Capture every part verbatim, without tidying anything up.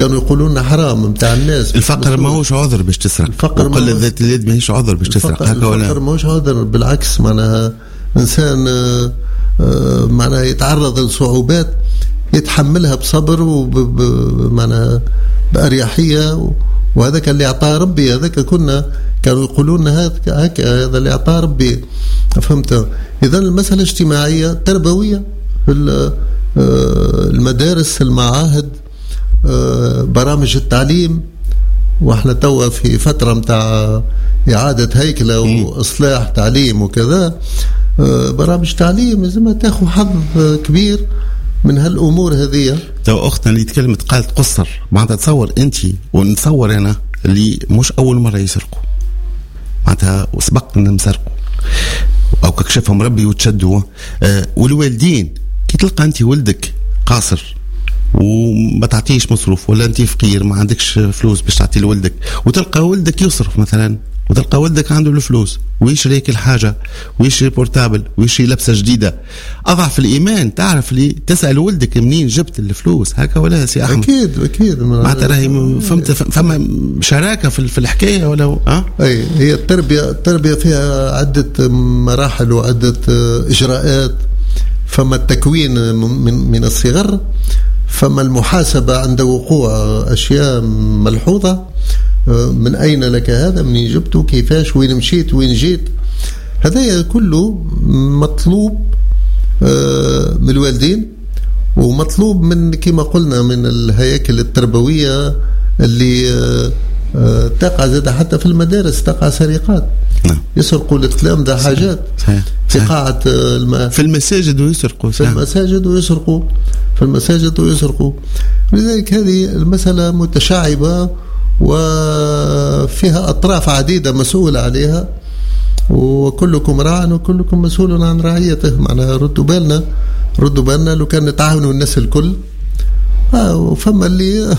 كانوا يقولون حرام متاع الناس. الفقر ما هوش عذر باش تسرق، الفقر وقلة ذات اليد ما هيش عذر باش تسرق، هكا ولا؟ الفقر ما هوش عذر، بالعكس معناها إنسان معناها يتعرض لصعوبات يتحملها بصبر ومعناها بأريحية، وهذاك اللي أعطاه ربي، هذاك كنا كانوا يقولون هذا هذا اللي أعطاه ربي، فهمت؟ إذا المسألة اجتماعية تربوية في المدارس، المعاهد، برامج التعليم، واحنا توا في فترة متاع إعادة هيكلة وإصلاح تعليم وكذا، برامج تعليم لازم تاخذ حظ كبير من هالأمور هذه. تو أختنا اللي تكلمت قالت قصر، معناتها تصور أنت ونتصور أنا اللي مش أول مرة يسرقوا، معناتها وسبقنا نسرقوا أو كشفهم ربي وتشدوا. أه والوالدين كي تلقى أنت ولدك قاصر وما تعطيش مصروف، ولا أنت فقير ما عندكش فلوس باش تعطي لولدك، وتلقى ولدك يصرف مثلا، وتلقى ولدك عنده الفلوس ويشري كل حاجة ويشري بورتابل ويشري لبسة جديدة، أضعف الإيمان تعرف لي تسأل ولدك منين جبت الفلوس، هكا ولا سي أحمد؟ أكيد أكيد معناتها راهي فهمت فما شراكة في الحكاية ولا أه؟ أي هي التربية التربية فيها عدة مراحل وعدة إجراءات، فما التكوين من من الصغر، فما المحاسبة عند وقوع أشياء ملحوظة، من أين لك هذا، منين جبته، كيفاش، وين مشيت، وين جيت، هذا كله مطلوب من الوالدين، ومطلوب من كما قلنا من الهياكل التربوية اللي تقع زاد حتى في المدارس، تقع سرقات، يسرقوا الكلام ده حاجات في قاعة الم... في المساجد ويسرقوا في المساجد ويسرقوا في المساجد ويسرقوا لذلك هذه المسألة متشعبة وفيها أطراف عديدة مسؤولة عليها، وكلكم راع وكلكم مسؤول عن رعيته. معناها ردوا بالنا ردوا بالنا لو كان نتعاونوا الناس الكل. وفما اللي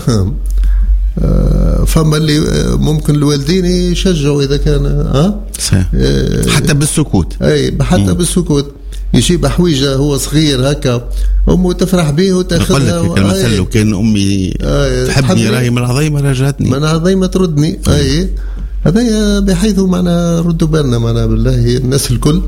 فما اللي ممكن الوالدين يشجعوا إذا كان ها أه؟ حتى بالسكوت، أي حتى مم. بالسكوت يجيب حويجة هو صغير هكا أمه تفرح به وتأخذها. أقول لك المثل لو كان أمي تحبني راهي من العظيمة رجعتني، من العظيمة تردني. أي هذا بحيث معنا ردوا بالنا معنا بالله الناس الكل،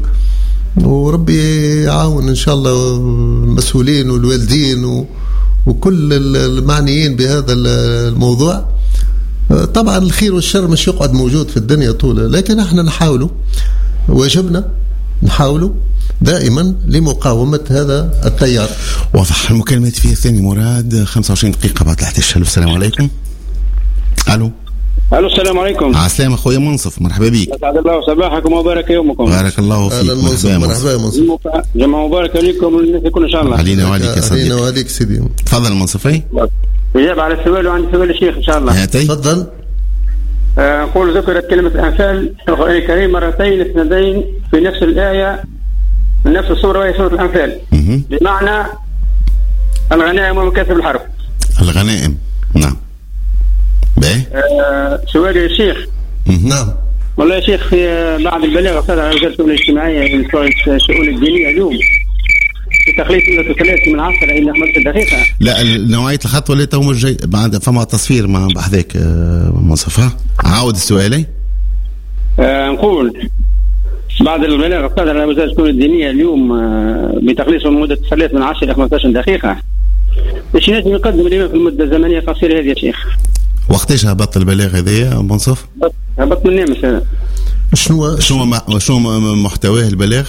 وربي يعاون إن شاء الله المسؤولين والوالدين و وكل المعنيين بهذا الموضوع. طبعا الخير والشر مش يقعد موجود في الدنيا طوله، لكن احنا نحاولوا، واجبنا نحاولوا دائما لمقاومة هذا التيار. واضح. المكالمات فيها الثاني مراد خمسة وعشرين دقيقة بعد الحديث. السلام عليكم. الو الو السلام عليكم. على السلامة اخويا منصف، مرحبا بك. اسعد الله صباحكم وبارك يومكم. بارك الله فيك. اهلا منصف، مرحبا يا منصف. جماعة مبارك عليكم ولكم ان شاء الله. علينا وعليك يا صديقي. علينا وعليك سيدي. تفضل منصف. اي اجاب على السؤال وعندي سؤال الشيخ ان شاء الله. تفضل. آه نقول ذكرت كلمة الأنفال في القرآن الكريم مرتين اثنتين في نفس الآية من نفس السورة وهي سورة الأنفال، بمعنى الغنائم ومكاسب الحرب. الغنائم نعم. بايه؟ آه سؤال يا شيخ. نعم. والله يا شيخ في بعض البلاغ أخذ على وزارة الشؤون الاجتماعية من الشؤون الدينية اليوم في تخليص مدة ثلاثة من عشرة إلى خمسة دقيقة. لا نوعية الخط ولا تو مش جاي بعد فما تصفير مع بحذاك منصف. عاود السؤالي. آه نقول بعد البلاغ أخذ على وزارة الشؤون الدينية اليوم آه بتخليص مدة ثلاثة من عشرة إلى خمسة عشر دقيقة. إيش لازم يقدم الإمام في المدة الزمنية قصيرة هذه يا شيخ؟ وقتاش هبط البلاغ هذا يا منصف؟ هبط من نامس هذا. شنو شنو شنو محتواه البلاغ؟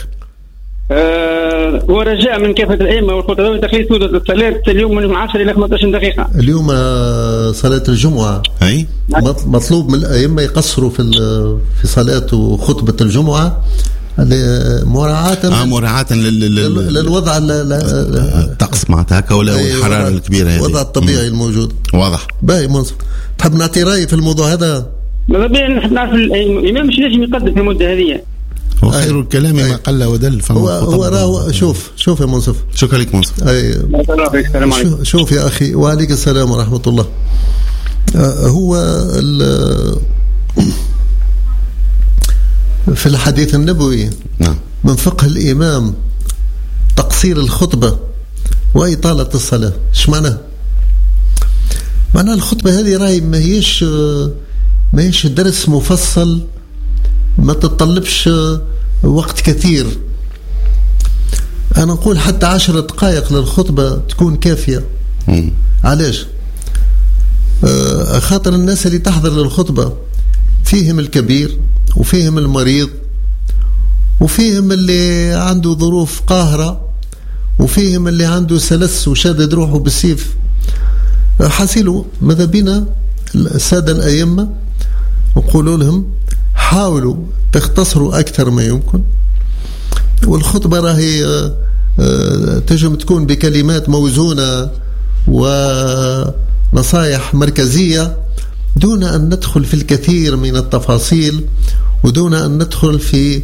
آه هو رجاء من كافة الأئمة والخطباء بتخليص مدة الصلاة اليوم من عشرة إلى خمسة عشر دقيقة. اليوم صلاة الجمعة أي مطلوب من الأئمة يقصروا في في صلاة وخطبة الجمعة مراعاة آه مراعاة للوضع الطقس معناتها هكا ولا الحرارة الكبيرة هذه، الوضع الطبيعي الموجود. واضح. باهي منصف، تحب نعطي رأي في الموضوع هذا؟ ماذا بيا نحب نعرف الإمام مش لازم يقدم في المدة هذه. وخير الكلام ما قل ودل. هو هو راه شوف شوف يا منصف. شكرا لك منصف. اي شوف يا اخي وعليك السلام ورحمه الله. هو في الحديث النبوي نعم من فقه الامام تقصير الخطبه واطاله الصلاه. ايش معناه؟ معناها الخطبة هذه راهي ما هيش ما هيش درس مفصل، ما تتطلبش وقت كثير. أنا نقول حتى عشر دقائق للخطبة تكون كافية. م. علاش؟ خاطر الناس اللي تحضر للخطبة فيهم الكبير وفيهم المريض وفيهم اللي عنده ظروف قاهرة وفيهم اللي عنده سلس وشادد روحه بالسيف. حاسيلوا ماذا بينا السادة الأئمة نقولوا لهم حاولوا تختصروا أكثر ما يمكن، والخطبة راهي تجم تكون بكلمات موزونة ونصائح مركزية دون أن ندخل في الكثير من التفاصيل ودون أن ندخل في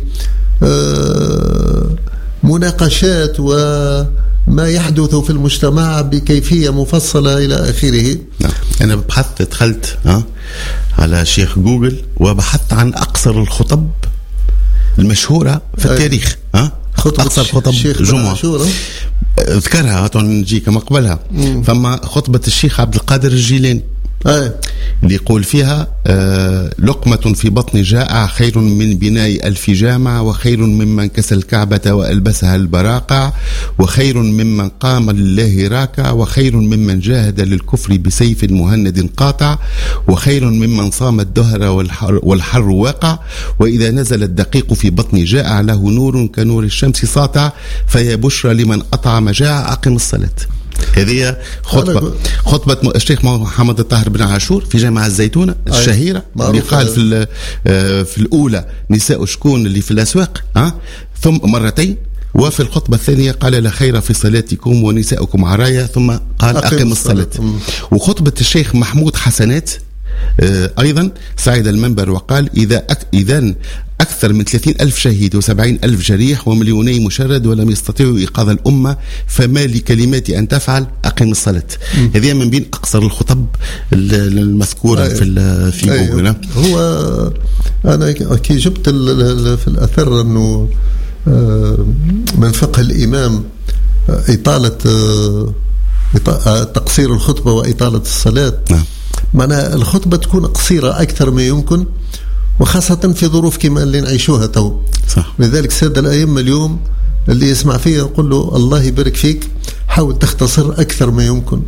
مناقشات وما يحدث في المجتمع بكيفية مفصلة إلى آخره. نعم. أنا بحثت دخلت ها على شيخ جوجل وبحثت عن أقصر الخطب المشهورة في التاريخ. ها أقصر خطب جمعة اذكرها نجيك مقبلها. فما خطبة الشيخ عبد القادر الجيلاني أي. اللي يقول فيها آه لقمة في بطن جائع خير من بناء ألف جامع، وخير ممن كسى الكعبة وألبسها البراقع، وخير ممن قام لله راكع، وخير ممن جاهد للكفر بسيف مهند قاطع، وخير ممن صام الدهر والحر, والحر واقع، وإذا نزل الدقيق في بطن جائع له نور كنور الشمس ساطع، فيا بشرى لمن أطعم جائع أقم الصلاة. هذه خطبة خطبة الشيخ محمد الطاهر بن عاشور في جامعة الزيتونة الشهيرة اللي قال في في الأولى نساء شكون اللي في الأسواق ها ثم مرتين، وفي الخطبة الثانية قال لا خير في صلاتكم ونساؤكم عرايا، ثم قال أقم الصلاة. وخطبة الشيخ محمود حسنات أيضا صعد المنبر وقال إذا أك إذا أكثر من ثلاثين ألف شهيد وسبعين ألف جريح ومليوني مشرد ولم يستطيعوا إيقاظ الأمة، فما لكلمات أن تفعل أقم الصلاة. هذه من بين أقصر الخطب المذكورة أيه. في في أيه. جوجل. هو أنا كي جبت في الأثر أنه من فقه الإمام إطالة تقصير الخطبة وإطالة الصلاة. نعم. معناها الخطبة تكون قصيرة أكثر ما يمكن، وخاصة في ظروف كما اللي نعيشوها تو. صح. لذلك سادة الأئمة اليوم اللي يسمع فيه يقول له الله يبارك فيك حاول تختصر أكثر ما يمكن.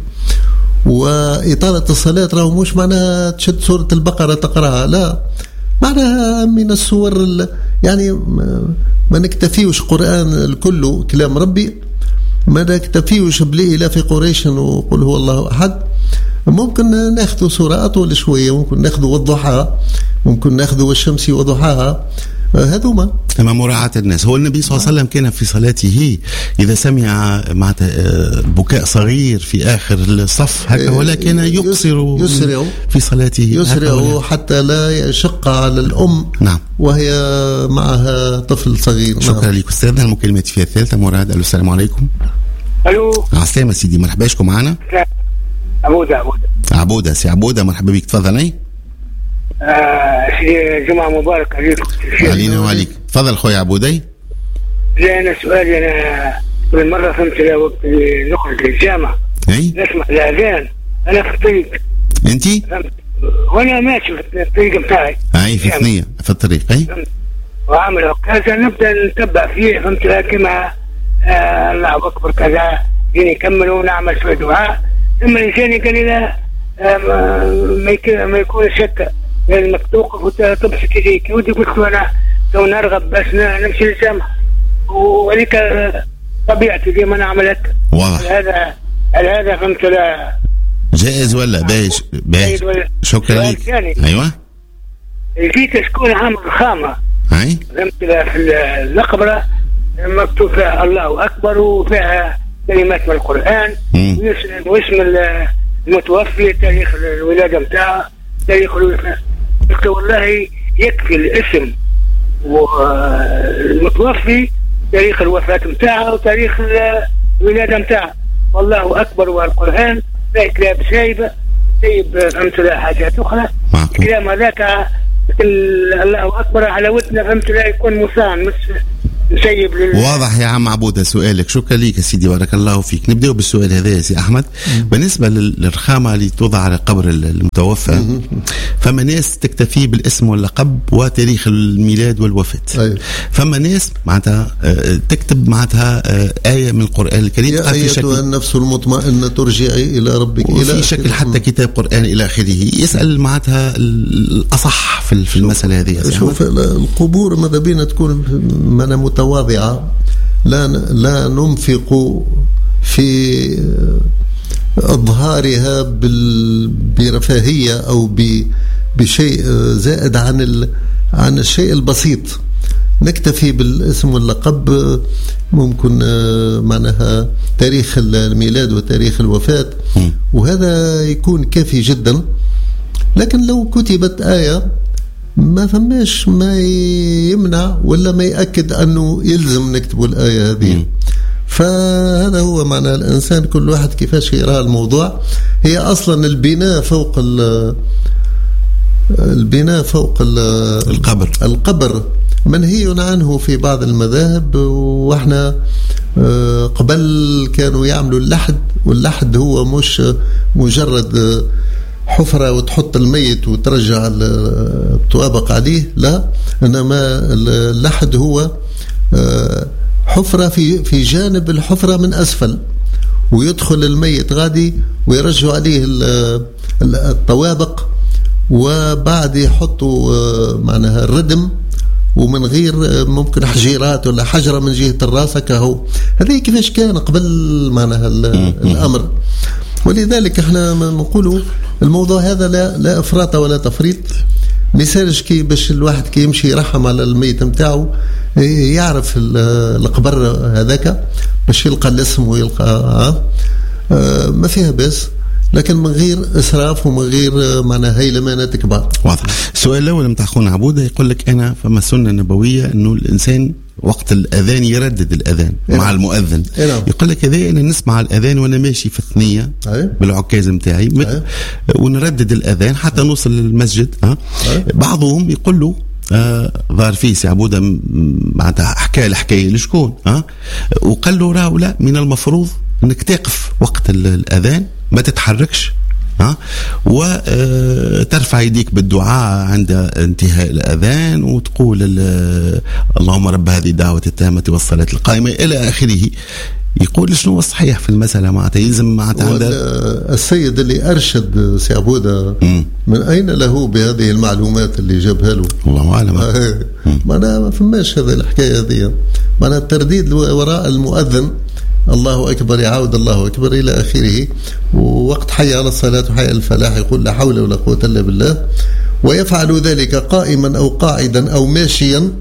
وإطالة الصلاة راهو مش معناها تشد سورة البقرة تقرأها، لا، معناها من السور يعني ما نكتفيوش قرآن الكل كلام ربي، ما نكتفيوش بلي في قريش وقل هو الله أحد، ممكن ناخذ سورة أطول شوية، ممكن ناخذ والضحى، ممكن ناخذ والشمس وضحاها، هذوما. أما مراعاة الناس. هو النبي صلى الله عليه وسلم كان في صلاته إذا سمع مع بكاء صغير في آخر الصف هكذا ولكن يقصر يسرع في صلاته، يسرع حتى لا يشق على الأم. نعم. وهي معها طفل صغير. شكرا نعم. لك أستاذنا. المكالمة فيها الثالثة مراد. ألو السلام عليكم. ألو. السلام سيدي، مرحبا بكم معنا. عبودة عبودة عبودة سي عبودة، مرحبا بك، تفضلي. آه جمعة مبارك عليكم. علينا وعليك. تفضل خويا عبودي. لا أنا سؤالي، أنا كل مرة فهمت لا وقت نخرج للجامعة أي نسمع الأذان أنا في الطريق. أنتي؟ وأنا ماشي في الطريق بتاعي. أي في الثنية في الطريق. أي وعامل كذا نبدأ نتبع فيه، فهمت لا كما آه الله أكبر كذا جيني نكمل ونعمل شوية دعاء، ثم الإنسان قال لي لا ما ما يكون شك لازمك توقف وتمسك يديك، ودي قلت له أنا لو نرغب بس نمشي للجامعة، وهذيك طبيعتي دي ما نعملت. واضح. هذا هذا فهمت لا جائز ولا بايش بايش؟ شكرا لك. أيوة. لقيت شكون عامل الخامة. أي. فهمت في المقبرة مكتوب فيها الله أكبر وفيها كلمات من القرآن واسم المتوفي، تاريخ الولادة متاعه، تاريخ الوفاة. قلت والله يكفي الاسم والمتوفي، تاريخ الوفاة متاعه وتاريخ الولادة متاعه، والله أكبر والقرآن لا كلام سايبة سايب فهمت لا حاجات أخرى. الكلام هذاك الله أكبر على ودنا فهمت لا يكون مصان مش نسيب لل... واضح يا عم عبودة سؤالك. شكرا لك يا سيدي، بارك الله فيك. نبدأ بالسؤال هذا يا سي أحمد. مم. بالنسبة للرخامة اللي توضع على قبر المتوفى، مم. فما ناس تكتفي بالاسم واللقب وتاريخ الميلاد والوفاة. أيوه. فما ناس معناتها تكتب معناتها آية من القرآن الكريم يا أيتها النفس المطمئنة ترجعي إلى ربك، وفي شكل حتى كتاب قرآن إلى آخره. يسأل معناتها الأصح في المسألة هذه. شوف القبور ماذا بينا تكون من متواضعة، لا لا ننفق في إظهارها برفاهية أو بشيء زائد عن عن الشيء البسيط. نكتفي بالاسم واللقب، ممكن معناها تاريخ الميلاد وتاريخ الوفاة، وهذا يكون كافي جدا. لكن لو كتبت آية ما فماش ما يمنع ولا ما يأكد أنه يلزم نكتب الآية هذه. فهذا هو معنى الإنسان كل واحد كيفاش يرى الموضوع. هي أصلا البناء فوق البناء فوق القبر القبر منهي عنه في بعض المذاهب. واحنا قبل كانوا يعملوا اللحد، واللحد هو مش مجرد حفرة وتحط الميت وترجع الطوابق عليه، لا، إنما اللحد هو حفرة في في جانب الحفرة من أسفل، ويدخل الميت غادي ويرجع عليه الطوابق، وبعد يحطوا معناها الردم، ومن غير ممكن حجيرات ولا حجرة من جهة الراس كهو. هذه كيفاش كان قبل معناها الأمر. ولذلك احنا نقولوا الموضوع هذا لا لا افراط ولا تفريط. مثالش كي باش الواحد كي يمشي يرحم على الميت نتاعو يعرف القبر هذاك باش يلقى الاسم ويلقى اه, آه ما فيها بس، لكن من غير اسراف ومن غير معناها هيلمانات كبار. واضح. السؤال الاول نتاع خونا عبوده يقول لك انا فما سنه نبويه انه الانسان وقت الاذان يردد الاذان إيه مع المؤذن. إيه يقول لك هذا انا نسمع الاذان وانا ماشي في الثنيه إيه بالعكاز نتاعي إيه ونردد الاذان حتى نوصل للمسجد. ها إيه بعضهم يقول له ظهر آه فيه سي عبوده معناتها حكى الحكايه لشكون ها آه وقال له راه لا، من المفروض انك تقف وقت الاذان ما تتحركش ها وترفع يديك بالدعاء عند انتهاء الأذان وتقول اللهم رب هذه الدعوة التامة والصلاة القائمة إلى آخره. يقول شنو الصحيح في المسألة معناتها يلزم معناتها عند السيد اللي أرشد سي عبودة من أين له بهذه المعلومات اللي جابها له؟ الله أعلم. معناها ما فماش هذه الحكاية هذه، معناها الترديد وراء المؤذن الله أكبر يعاود الله أكبر إلى آخره، ووقت حي على الصلاة وحي على الفلاح يقول لا حول ولا قوة إلا بالله، ويفعل ذلك قائما أو قاعدا أو ماشيا،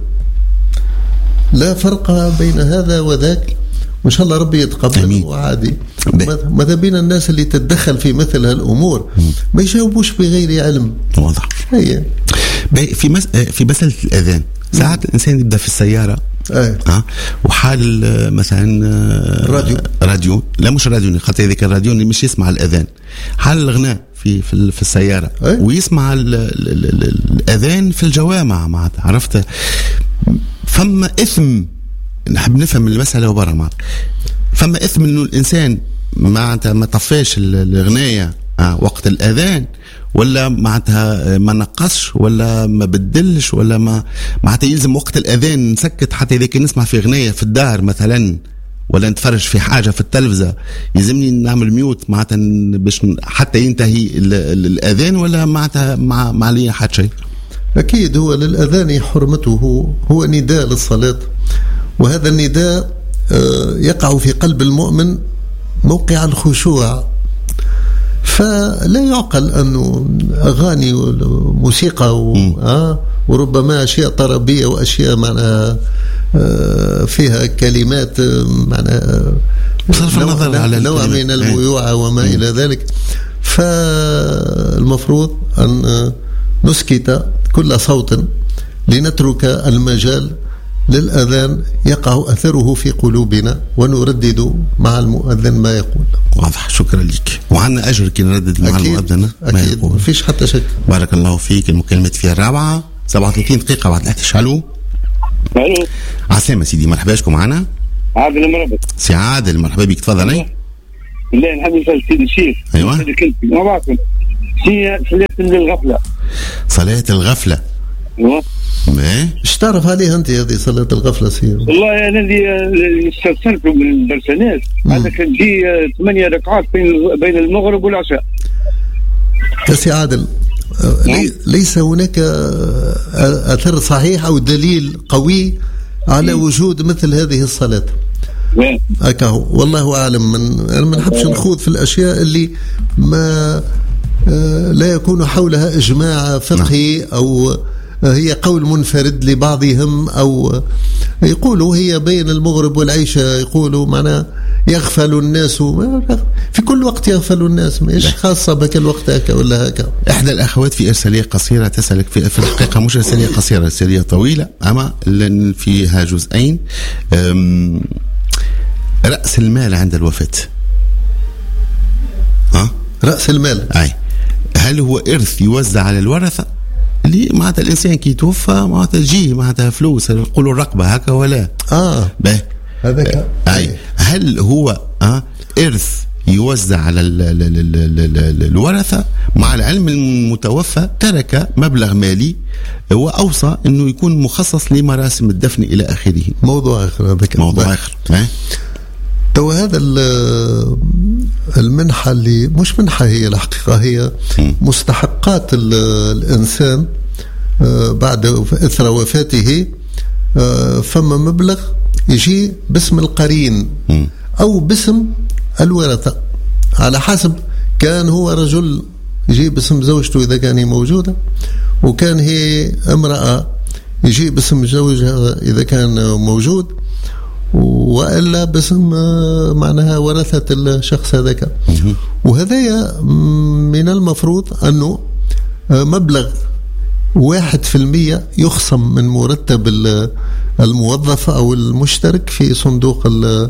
لا فرق بين هذا وذاك، وإن شاء الله ربي يتقبل وعادي. ماذا بين الناس اللي تتدخل في مثل هالأمور ما يجاوبوش بغير علم. واضح. هي في مس... في مسألة الأذان ساعات الإنسان يبدأ في السيارة أيه. ها وحال مثلا راديو راديو لا مش راديو خاطر هذاك الراديو اللي مش يسمع الأذان، حال الغناء في في, في السيارة أيه. ويسمع ال ال ال ال الأذان في الجوامع معناتها عرفت، فما إثم. نحب نفهم المسألة وبرا معناتها فما إثم إنه الإنسان معناتها ما طفاش الغناية وقت الأذان، ولا معناتها ما نقصش ولا ما بدلش ولا ما معناتها يلزم وقت الأذان نسكت حتى إذا كان نسمع في غناية في الدار مثلا ولا نتفرج في حاجة في التلفزة يلزمني نعمل ميوت معناتها باش حتى ينتهي الأذان، ولا معناتها مع مع لي حد شيء؟ أكيد هو للأذان حرمته، هو نداء للصلاة، وهذا النداء يقع في قلب المؤمن موقع الخشوع، فلا يعقل أنه أغاني وموسيقى و... آه وربما أشياء طربية وأشياء معناها آه فيها كلمات معناها بصرف النظر على نوع من الميوعة وما إلى ذلك. فالمفروض أن نسكت كل صوت لنترك المجال للأذان يقع أثره في قلوبنا ونردد مع المؤذن ما يقول. واضح. شكرا لك. وعنا أجر كي نردد مع المؤذن ما يقول. فيش حتى شك. بارك الله فيك. المكالمة فيها الرابعة سبعة وثلاثين دقيقة بعد الأحتشالو. الو عسلامة سيدي، مرحبا بكم معنا. عادل مرحبا. سي عادل مرحبا بك، تفضل. اي لا نحب نسال سيدي الشيخ. ايوه ما بعرفش في صلاة الغفلة. صلاة الغفلة ايوه ايش تعرف عليها انت هذه صلاة الغفلة سيدي؟ والله انا اللي استفسرته من البرسنات هذا كان جي ثمانية ركعات بين بين المغرب والعشاء. يا سي عادل لي ليس هناك اثر صحيح او دليل قوي على وجود مثل هذه الصلاة. أكاهو والله أعلم. من أنا ما نحبش نخوض في الأشياء اللي ما لا يكون حولها إجماع فقهي أو هي قول منفرد لبعضهم، أو يقولوا هي بين المغرب والعشاء، يقولوا معنا يغفل الناس في كل وقت، يغفل الناس مش خاصة بك الوقت هكا ولا هكا. إحدى الأخوات في إرسالية قصيرة تسألك في, في الحقيقة مش إرسالية قصيرة، إرسالية طويلة أما لأن فيها جزئين. رأس المال عند الوفاة، ها رأس المال أي هل هو إرث يوزع على الورثة اللي معناتها الإنسان كي توفى معناتها تجيه معناتها فلوس يقولوا الرقبة هكا ولا آه به هذاك أي هل هو آه إرث يوزع على ال ال ال ال ال الورثة، مع العلم المتوفى ترك مبلغ مالي وأوصى أنه يكون مخصص لمراسم الدفن إلى آخره. موضوع آخر هذاك موضوع آخر. تو هذا المنحة اللي مش منحة، هي الحقيقة هي مستحقات الإنسان بعد إثر وفاته، فما مبلغ يجي باسم القرين أو باسم الورثة على حسب. كان هو رجل يجي باسم زوجته إذا كان هي موجودة، وكان هي امرأة يجي باسم زوجها إذا كان موجود، وإلا باسم معناها ورثة الشخص هذاك. وهذا من المفروض أنه مبلغ واحد في المية يخصم من مرتب الموظف أو المشترك في صندوق ال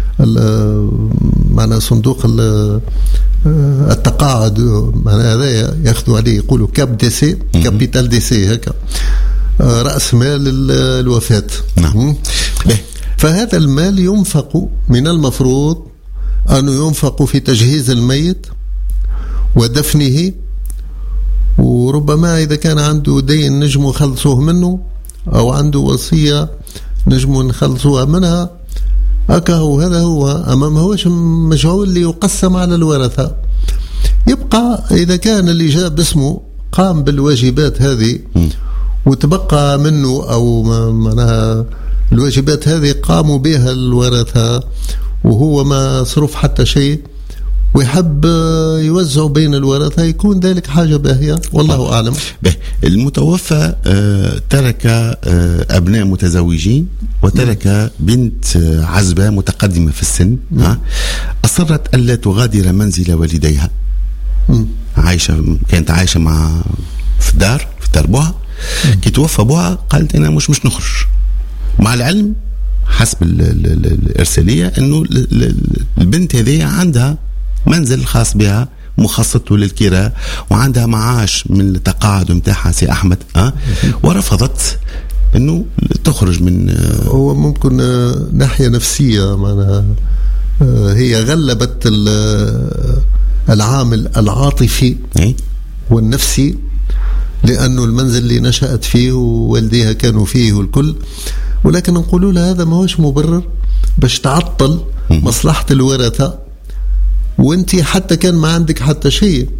معنى صندوق التقاعد، معنى هذا ياخذوا عليه يقولوا كاب دي سي، كابيتال دي سي هكا، رأس مال الوفاة. نعم. فهذا المال ينفق، من المفروض أنه ينفق في تجهيز الميت ودفنه، وربما إذا كان عنده دين نجم خلصوه منه، أو عنده وصية نجم نخلصوها منها أكاهو. هذا هو أمام هوش مجعول ليقسم على الورثة. يبقى إذا كان اللي جاء باسمه قام بالواجبات هذه وتبقى منه، أو معناها الواجبات هذه قاموا بها الورثة وهو ما صرف حتى شيء، ويحب يوزعوا بين الورثة، يكون ذلك حاجة باهية والله أعلم. المتوفى ترك أبناء متزوجين وترك بنت عزبة متقدمة في السن، أصرت ألا تغادر منزل والديها. عايشة كانت عايشة مع في الدار في دار بوها، كي توفى بوها قالت أنا مش مش نخرج، مع العلم حسب الإرسالية أنه البنت هذه عندها منزل خاص بها مخصص للكراء، وعندها معاش من التقاعد متاعها سي أحمد، أه؟ ورفضت أنه تخرج من. هو ممكن ناحية نفسية، معناها هي غلبت العامل العاطفي والنفسي، لأنه المنزل اللي نشأت فيه ووالديها كانوا فيه والكل، ولكن نقولوا لها هذا ما هوش مبرر باش تعطل مصلحة الورثة، وانت حتى كان ما عندك حتى شيء.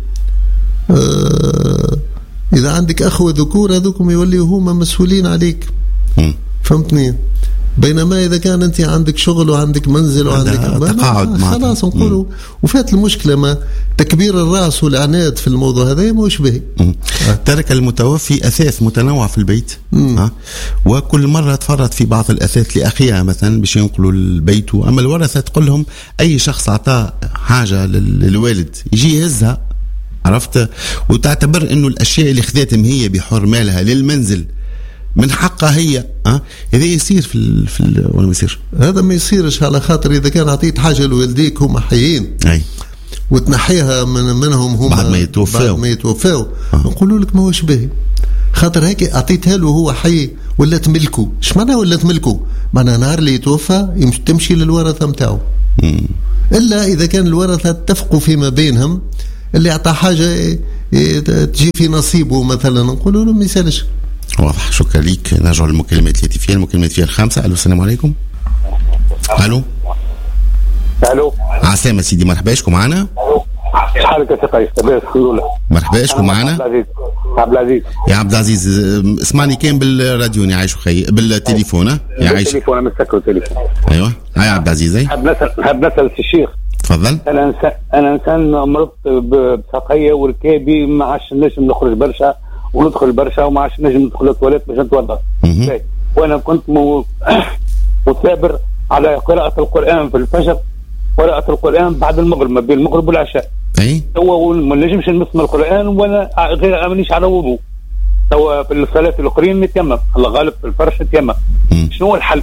اه إذا عندك أخوة ذكور هذوكم يوليوا هما مسؤولين عليك، فهمتني؟ بينما إذا كان أنت عندك شغل وعندك منزل وعندك تقاعد، خلاص نقولوا وفات المشكلة. ما تكبير الرأس والعناد في الموضوع هذا ما يشبه. ترك المتوفي أثاث متنوع في البيت، ها؟ وكل مرة تفرط في بعض الأثاث لأخيها مثلا باش ينقلوا البيت، أما الورثة تقول لهم أي شخص أعطاه حاجة للوالد يجي يهزها، عرفت، وتعتبر إنه الأشياء اللي خذتهم هي بحر مالها للمنزل من حقها هي. أه؟ هذا يصير في ال في ال ولا ما يصيرش؟ هذا ما يصيرش، على خاطر إذا كان عطيت حاجة لوالديك هم حيين أي وتنحيها من منهم هم بعد ما يتوفاو بعد ما يتوفاو أه. نقولوا لك ما هوش باهي، خاطر هيك أعطيتها له هو حي ولا تملكه. ايش معناها ولا تملكه؟ معناها نهار اللي يتوفى تمشي للورثة متاعه، إلا إذا كان الورثة اتفقوا فيما بينهم اللي أعطى حاجة تجي في نصيبه مثلا، نقولوا له ما يسالش. واضح. شكرا ليك. نرجع للمكالمات التي فيها المكالمات فيها الخامسة. ألو السلام عليكم. ألو ألو عسلامة سيدي، مرحبا شكون معنا؟ حالك يا قيس؟ لاباس الحمد لله. مرحبا شكون معنا؟ عبد العزيز. يا عبد العزيز اسمعني كان بالراديو يعيش خي بالتليفون. ها يعيش بالتليفون، انا مسكر التليفون. ايوه هاي عبد العزيز. اي حاب نسال حاب نسال الشيخ. تفضل. انا انسان انا انسان مرضت بساقيه وركابي، ما عادش نجم نخرج برشا وندخل برشا، وما عادش نجم ندخل التواليت باش نتوضا. وانا كنت مثابر على قراءه القران في الفجر، قراءه القران بعد المغرب، ما بين المغرب والعشاء. اي هو ما نجمش نسمع القران وانا غير امنيش على وضوء. تو في الصلاه الاخرين نتيمم، الله غالب في الفرش نتيمم. شنو هو الحل؟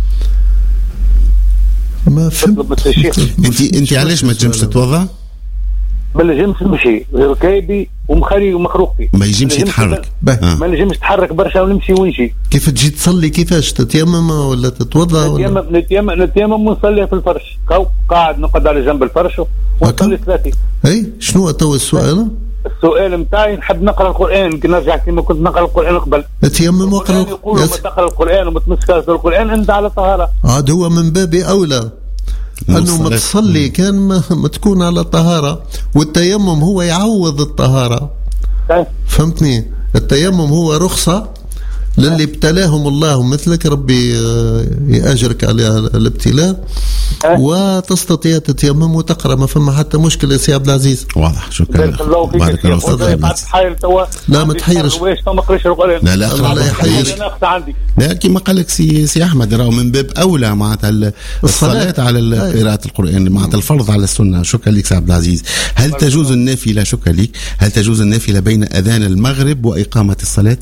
ما فهمت. انت انت علاش ما تجمش تتوضا؟ ما نجمش نمشي، ركابي ومخري ومخروقي ما يجمش يتحرك. آه. ما نجمش نتحرك برشا ونمشي ونجي. كيف تجي تصلي؟ كيفاش تتيمم ولا تتوضا؟ نتيمم نتيمم نتيمم ونصلي في الفرش، قاعد نقعد على جنب الفرش ونصلي صلاتي. اي شنو تو السؤال؟ السؤال نتاعي نحب نقرا القران، يمكن نرجع كما كنت نقرا القران قبل. تيمم واقرا. يقولوا ما تقرا القران وما تمسك القران انت على طهاره. عاد هو من باب اولى انه ما تصلي كان ما, ما تكون على طهاره، والتيمم هو يعوض الطهاره. أه. فهمتني؟ التيمم هو رخصه للي ابتلاهم الله مثلك، ربي يأجرك على الابتلاء. أه. وتستطيع تتيمم وتقرأ، ما فما حتى مشكلة يا سي عبد العزيز. واضح. شكرا. بارك الله فيك. لا ما تحيرش. لا لا الله يحييش. لا كما قال لك سي سي احمد، راهو من باب اولى معناتها الصلاة على قراءة القرآن، معناتها الفرض على السنة. شكرا لك سي عبد العزيز. هل تجوز النافلة؟ شكرا لك. هل تجوز النافلة بين أذان المغرب وإقامة الصلاة؟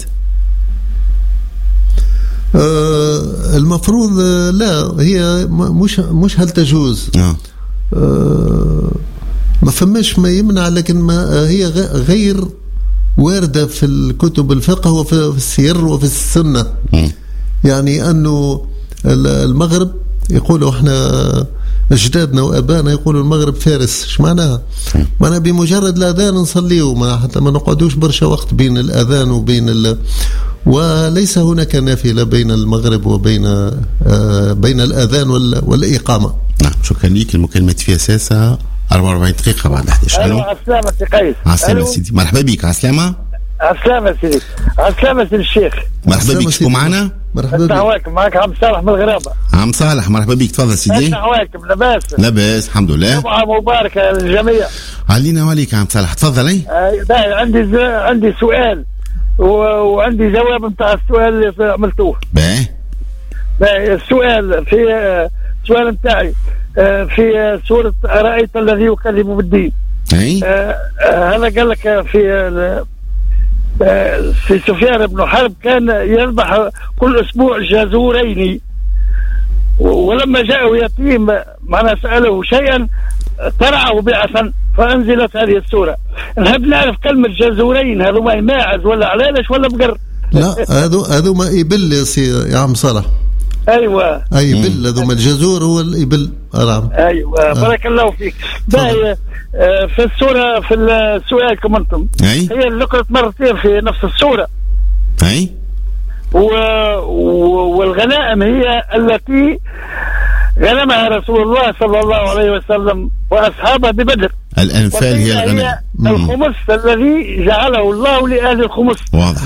آه المفروض آه لا، هي مش مش هل تجوز. آه. آه ما فماش ما يمنع، لكن ما هي غير واردة في الكتب الفقه وفي السير وفي السنة. م. يعني أنه المغرب يقولوا احنا أجدادنا وأبانا يقولوا المغرب فارس. ايش معناها؟ معناها بمجرد الأذان نصليه، ما حتى ما نقعدوش برشا وقت بين الأذان وبين ال وليس هناك نافلة بين المغرب وبين آه بين الأذان والإقامة. نعم. شكرا لك. المكالمة في أساسها أربعة وأربعين دقيقة بعد أحد عشر. ألو عسلامة سي قيس. عسلامة سيدي، مرحبا بك. عسلامة. عسلامة سيدي. عسلامة سيدي الشيخ. مرحبا بك. شكون معنا؟ مرحبا بك. نحواكم معك عم صالح من الغرابة. عم صالح مرحبا بك. تفضل سيدي. نحواكم. لاباس؟ لاباس الحمد لله. جمعة مباركة للجميع. علينا وعليك عم صالح. تفضل. اي عندي عندي سؤال وعندي جواب نتاع السؤال اللي عملتوه. باهي. السؤال في السؤال نتاعي في سورة أرأيت الذي يكذب بالدين. اي هذا قال لك في في سفيان بن حرب كان يذبح كل أسبوع جزورين، ولما جاءه يتيم معنا سأله شيئا ترعه بعثا فأنزلت هذه السورة. نحب نعرف كلمة جزورين هذو ما ماعز ولا علالش ولا بقر؟ لا هذو هذو ما إبل يا عم صالح. أيوة أي إبل. هذو ما الجزور هو الإبل. نعم. أيوة. بارك الله فيك. باهي. في السورة في السؤال كم أنتم هي ذكرت مرتين في نفس السورة. أي و... والغنائم هي التي غنمها رسول الله صلى الله عليه وسلم وأصحابه ببدر. الأنفال هي الغنائم. الخمس الذي جعله الله لأهل الخمس. واضح.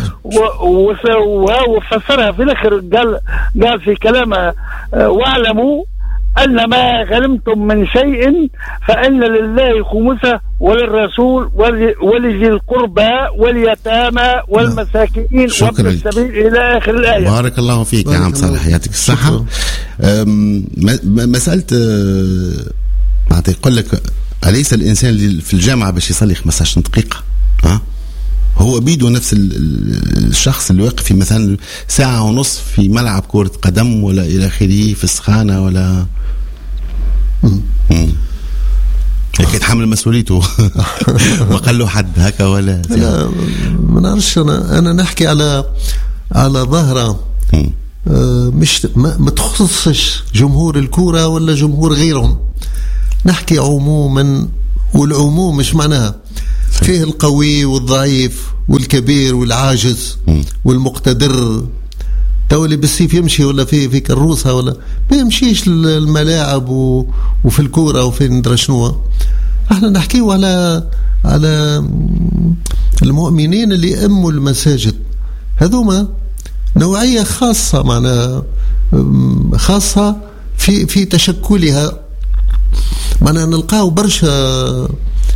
وفسرها في الآخر قال قال في كلامه واعلموا أن ما غنمتم من شيء فإن لله خمسه وللرسول ولذي القربى واليتامى والمساكين وابن السبيل إلى آخر الآية. بارك الله فيك يا عم صالح، يعطيك الصحة. مسألة معناتها يقول لك أليس الإنسان في الجامعة باش يصلي خمسة عشر دقيقة؟ ها هو بيدو نفس الشخص اللي واقف في مثلا ساعة ونصف في ملعب كرة قدم ولا إلى آخره في السخانة ولا لكن يتحمل مسؤوليته. وقال له حد هكا ولا لا ما نعرفش. أنا أنا نحكي على على ظاهرة آه مش ما, ما تخصصش جمهور الكرة ولا جمهور غيرهم، نحكي عموما، والعموم مش معناها فيه القوي والضعيف والكبير والعاجز والمقتدر. تولي بالسيف يمشي ولا في في كروسها ولا ما يمشيش الملاعب وفي الكورة وفي ندرى شنو. احنا نحكيه على على المؤمنين اللي يأموا المساجد، هذوما نوعية خاصة، معنا خاصة في في تشكلها. معنا نلقاو برشا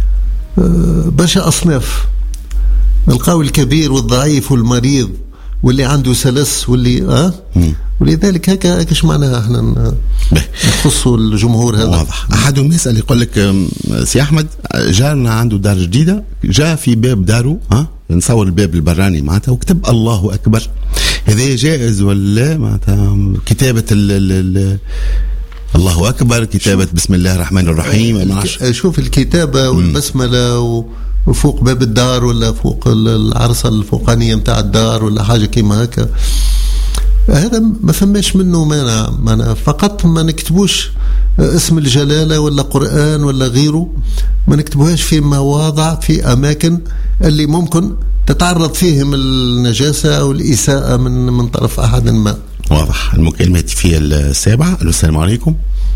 برشا أصناف، نلقاو الكبير والضعيف والمريض واللي عنده سلس واللي اه ولذلك هكا هكاش معناها احنا نخصوا الجمهور هذا. واضح. احدهم يسال يقول لك سي احمد جارنا عنده دار جديده، جاء في باب داره ها نصور الباب البراني معناتها وكتب الله اكبر، هذا جائز ولا معناتها كتابه ال ال الله اكبر، كتابه بسم الله الرحمن الرحيم؟ شوف الكتابه والبسمله و وفوق باب الدار ولا فوق العرصة الفوقانية متاع الدار ولا حاجة كيما هكا، هذا ما فماش منه مانع. معنى فقط ما نكتبوش اسم الجلالة ولا قرآن ولا غيره، ما نكتبوهاش في مواضع في أماكن اللي ممكن تتعرض فيهم النجاسة أو الإساءة من من طرف أحد ما. واضح. المكالمة في السابعة. ألو السلام عليكم.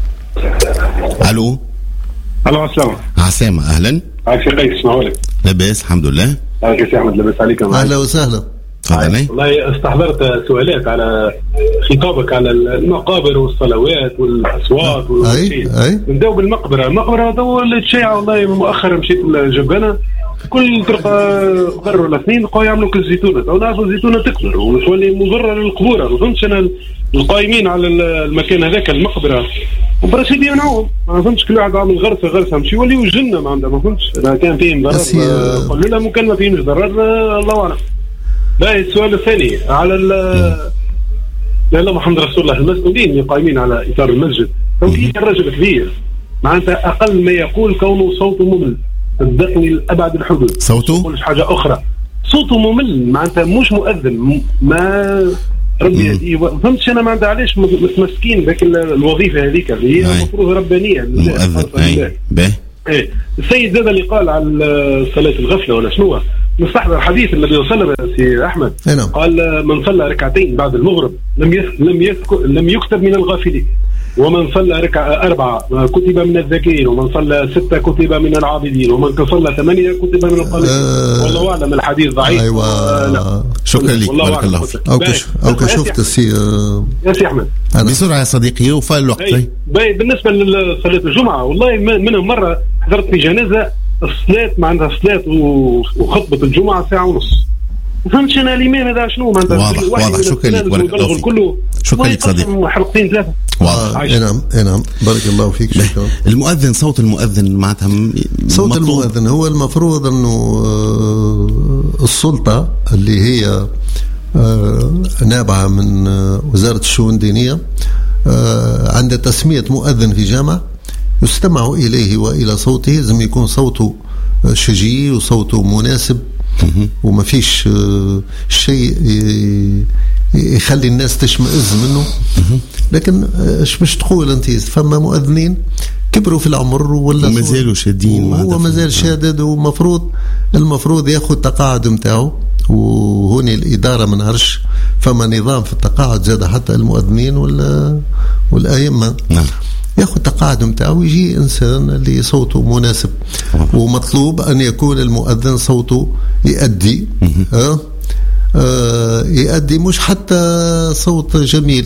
ألو ألو السلام. عسامة أهلا. عايش قيس اسمعوا لك. لاباس الحمد لله. عايش يا احمد لاباس عليك. اهلا وسهلا. تفضلي. والله استحضرت سؤالات على خطابك على المقابر والصلوات والاصوات والشيء. نبداو بالمقبره. المقبره تو الشيعة والله مؤخرا مشيت الجبانه كل طرقه قبر ولا اثنين لقاو يعملوا كالزيتونه، تو نعرفوا الزيتونه تكبر وتولي مضره للقبور. ما فهمتش انا القائمين على المكان هذاك المقبره وبرشا يمنعوهم، ما فهمتش كل واحد عامل غرسه غرسه مشي يوليو الجنه ما عندها. ما فهمتش اذا كان فيهم ضرر قالوا لها ممكن ما فيهمش ضرر الله اعلم. باهي السؤال الثاني على لا لا محمد رسول الله، المسؤولين اللي قائمين على اطار المسجد لو في رجل كبير معناتها اقل ما يقول كونه صوته ممل، صدقني لابعد الحدود، صوته ما حاجه اخرى، صوته ممل معناتها مش مؤذن ما ربي يهديه. فهمتش انا معناتها علاش متمسكين ذاك الوظيفه هذيك اللي هي المفروض ربانيه مؤذن. اي باهي. ايه السيد هذا اللي قال على صلاه الغفله ولا شنو، نستحضر حديث النبي صلى الله عليه وسلم سي احمد هنا. قال من صلى ركعتين بعد المغرب لم يذكر لم يذكر لم يكتب من الغافلين، ومن صلى ركعة أربعة كتب من الذاكرين، ومن صلى ستة كتب من العابدين، ومن صلى ثمانية كتب من القانتين. أه والله أعلم الحديث ضعيف. أيوة. آه شكرا لك بارك الله فيك. أو كش أو كشفت السي يا سي أحمد بسرعة يا صديقي وفال الوقت. باي بالنسبة لصلاة الجمعة والله منهم مرة حضرت في جنازة الصلاة ما عندها صلاة وخطبة الجمعة ساعة ونص. فهمتش انا الامام هذا شنو معناتها. واضح واضح. شكرا لك بارك الله فيك. شكرا لك صديقي. حلقتين ثلاثه. واضح. آه نعم نعم بارك الله فيك. شكرا. المؤذن صوت المؤذن معناتها صوت مطلوب. المؤذن هو المفروض انه السلطه اللي هي نابعه من وزاره الشؤون الدينيه عند تسميه مؤذن في جامع يستمع اليه والى صوته، لازم يكون صوته شجي وصوته مناسب وما فيش شيء يخلي الناس تشمئز منه. لكن ايش مش تقول انت فما مؤذنين كبروا في العمر ولا وما زالوا شادين، وهو ما زال شادد، ومفروض المفروض ياخذ تقاعد نتاعو. وهوني الاداره ما نعرفش فما نظام في التقاعد زاد حتى المؤذنين ولا والائمه. نعم. ياخذ تقاعد نتاعو ويجي انسان اللي صوته مناسب. ومطلوب ان يكون المؤذن صوته يؤدي أه؟ أه يؤدي مش حتى صوت جميل،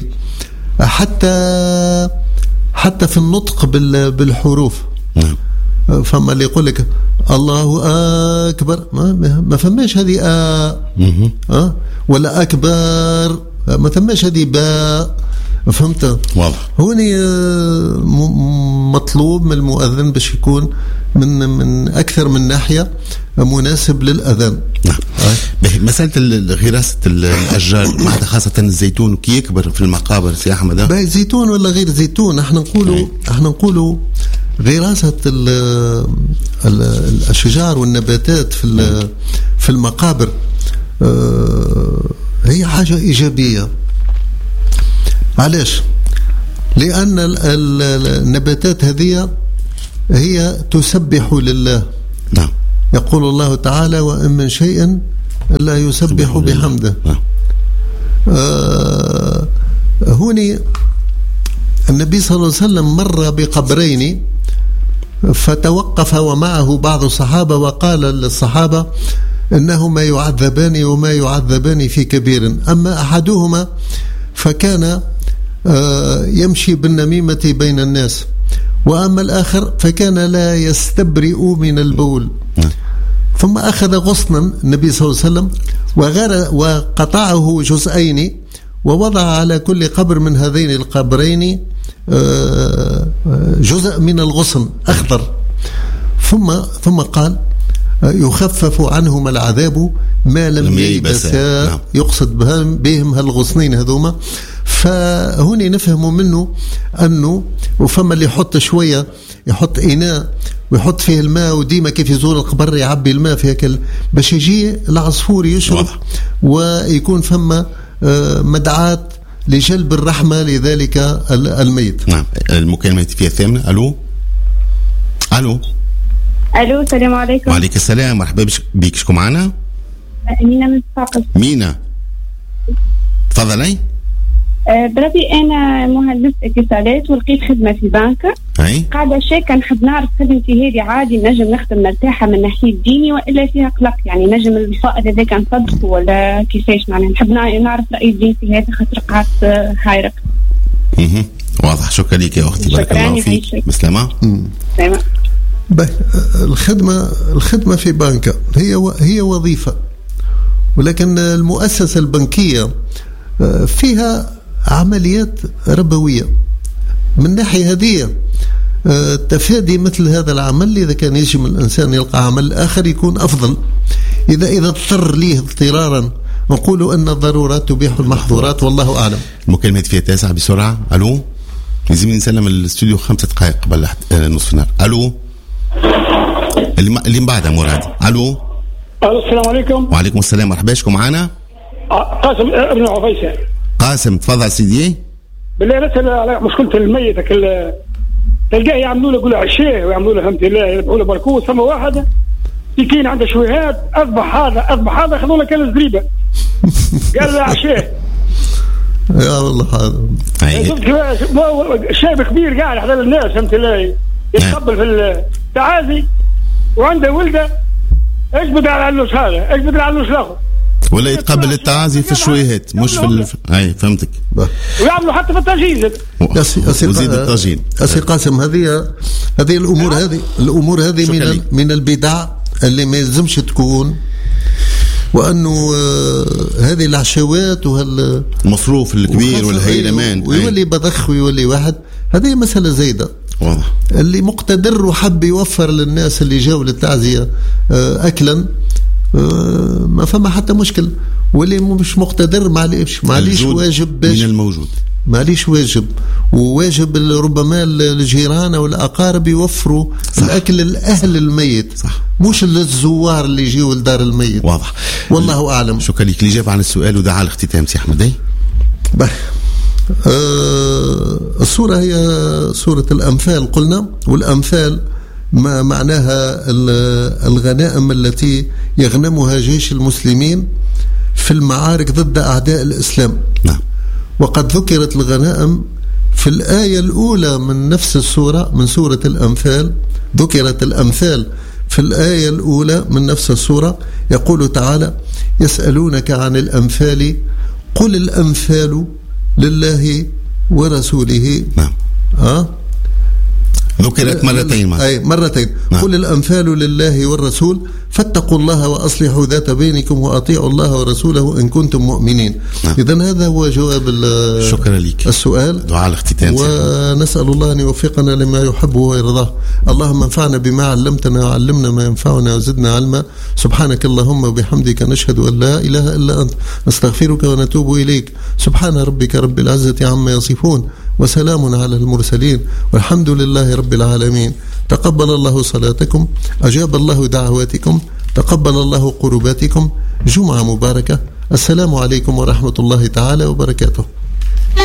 حتى حتى في النطق بالحروف. فما اللي يقول لك الله اكبر ما, ما فماش هذه آ أه؟ ولا اكبر ما فماش هذه باء. فهمت؟ واضح. هوني مطلوب من المؤذن باش يكون من من اكثر من ناحيه مناسب للاذان. نعم. مساله غراسه الاشجار معناتها خاصه الزيتون كي يكبر في المقابر سي احمد. باهي زيتون ولا غير زيتون، احنا نقولوا احنا نقولوا غراسه الاشجار والنباتات في في المقابر هي حاجه ايجابيه. علاش؟ لأن النباتات هذه هي تسبح لله. نعم. يقول الله تعالى: وإن من شيء إلا يسبح بحمده. نعم. آه هوني النبي صلى الله عليه وسلم مر بقبرين فتوقف ومعه بعض الصحابة وقال للصحابة إنهما يعذبان وما يعذبان في كبير، أما أحدهما فكان يمشي بالنميمة بين الناس، وأما الآخر فكان لا يستبرئ من البول. ثم أخذ غصنا النبي صلى الله عليه وسلم وقطعه جزئين ووضع على كل قبر من هذين القبرين جزء من الغصن أخضر، ثم ثم قال: يخفف عنهما العذاب ما لم ييبسا. يقصد بهم هالغصنين هذوما. فهوني نفهم منه أنه وفما اللي يحط شوية، يحط إناء ويحط فيه الماء، وديما كيف يزور القبر يعبي الماء في هكذا باش يجي العصفور يشرب، ويكون فما مدعاة لجلب الرحمة لذلك الميت. نعم. المكالمة فيها الثامنة. ألو ألو ألو السلام عليكم. وعليك السلام، مرحبا بك. شكون معنا؟ مينا من صفاقس. مينا تفضلي. أه بربي أنا مهندس اتصالات ولقيت خدمة في بنك. أي قاعدة شاكة نحب نعرف خدمتي هذه عادي نجم نخدم مرتاحة من ناحية ديني وإلا فيها قلق؟ يعني نجم الفائض هذا كان صدق ولا كيفاش؟ معناها نحب نعرف رأي الدين في هذا خاطر قاعد حايرك. اها واضح. شكرا لك يا أختي، بارك الله فيك. مسلمة. مسلمة. الخدمة الخدمة في بنك هي هي وظيفة، ولكن المؤسسة البنكية فيها عمليات ربوية. من ناحية هذه تفادي مثل هذا العمل إذا كان يجب الإنسان يلقى عمل آخر يكون أفضل. إذا إذا اضطر ليه اضطرارا نقول أن الضرورات تبيح المحظورات، والله أعلم. المكالمة فيها تاسع بسرعة. ألو لازم نسلم الاستوديو خمسة دقائق قبل نصف النهار. ألو اللي اللي من بعدها مراد. ألو السلام عليكم. وعليكم السلام، مرحبا. شكون معنا؟ قاسم ابن عفيسة. قاسم تفضل سيدي. بالله نسأل على مشكلة الميت كل تلقاه يعملوا له يقولوا عشاء ويعملوا له فهمت الله يذبحوا له بركوت. ثم واحد يكين عنده شويهات أصبح هذا أصبح هذا خذوا له كل زريبة قال له عشاء. يا والله هذا شاب كبير قاعد حدا الناس فهمت الله يتقبل في التعازي وعنده ولده ايش بدل على النص هذا ايش بدل على النص الاخر ولا يتقبل التعازي في الشويهات مش في الف... اي فهمتك. ويعملوا حتى في التجهيز وزيد التجهيز. أسي قاسم هذه هذه الامور هذه الامور هذه من من البدع اللي ما يلزمش تكون، وانه هذه العشوات وهال المصروف الكبير والهيلمان ويولي بضخ ويولي واحد، هذه مسألة زايدة. واضح. اللي مقتدر وحب يوفر للناس اللي جاوا للتعزية أكلا ما فما حتى مشكل، واللي مش مقتدر معليش معليش واجب باش من الموجود معليش واجب وواجب ربما الجيران او الاقارب يوفروا صح. الاكل لاهل الميت صح. مش للزوار اللي يجيوا لدار الميت. واضح. والله اعلم. شكرا لك. الاجابه عن السؤال ودعاء الاختتام سي احمد. اي آه السوره هي سوره الانفال قلنا، والانفال ما معناها الغنائم التي يغنمها جيش المسلمين في المعارك ضد أعداء الإسلام. نعم. وقد ذكرت الغنائم في الآية الأولى من نفس السورة من سورة الأنفال. ذكرت الأنفال في الآية الأولى من نفس السورة. يقول تعالى: يسألونك عن الأنفال قل الأنفال لله ورسوله. نعم. أه؟ ذكرت مرتين. أي مرتين. نعم. قل الأنفال لله والرسول فاتقوا الله وأصلحوا ذات بينكم وأطيعوا الله ورسوله إن كنتم مؤمنين. نعم. إذن هذا هو جواب شكرا لك. السؤال. دعاء الاختتام. ونسأل الله أن يوفقنا لما يحبه ويرضاه. اللهم انفعنا بما علمتنا وعلمنا ما ينفعنا وزدنا علما. سبحانك اللهم وبحمدك نشهد أن لا إله إلا أنت نستغفرك ونتوب إليك. سبحان ربك رب العزة عما يصفون وسلام على المرسلين والحمد لله رب العالمين. تقبل الله صلاتكم، أجاب الله دعواتكم، تقبل الله قرباتكم. جمعة مباركة. السلام عليكم ورحمة الله تعالى وبركاته.